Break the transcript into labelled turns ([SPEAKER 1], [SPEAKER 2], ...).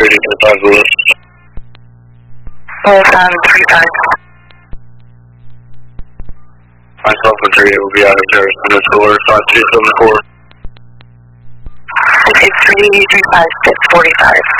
[SPEAKER 1] 3035 Lewis.
[SPEAKER 2] Lewis on 35.
[SPEAKER 1] Myself and 38 will be out of Harrison underscore 5274.
[SPEAKER 2] 68335 645.